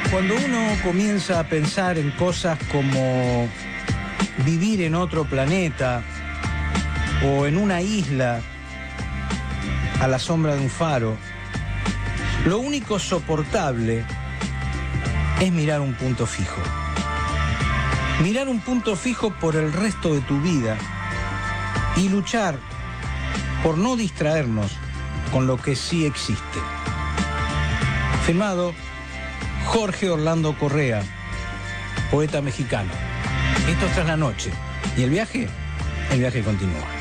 Cuando uno comienza a pensar en cosas como vivir en otro planeta o en una isla a la sombra de un faro, lo único soportable es mirar un punto fijo. Mirar un punto fijo por el resto de tu vida y luchar por no distraernos con lo que sí existe. Firmado Jorge Orlando Correa, poeta mexicano. Esto es Tras la Noche y el viaje continúa.